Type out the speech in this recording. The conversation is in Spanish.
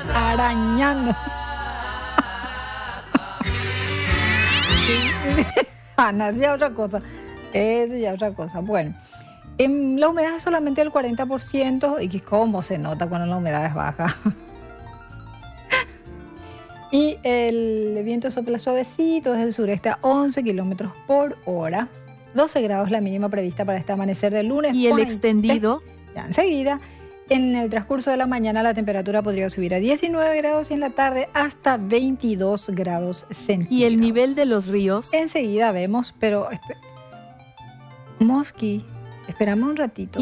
Arañando. Ana, sí, otra cosa. Es ya otra cosa. Bueno, la humedad es solamente del 40% y que cómo se nota cuando la humedad es baja. Y el viento sopla suavecito desde el sureste a 11 kilómetros por hora. 12 grados la mínima prevista para este amanecer del lunes. ¿Y el extendido? Ya enseguida. En el transcurso de la mañana la temperatura podría subir a 19 grados y en la tarde hasta 22 grados centígrados. ¿Y el nivel de los ríos? Enseguida vemos, pero Mosqui, esperamos un ratito.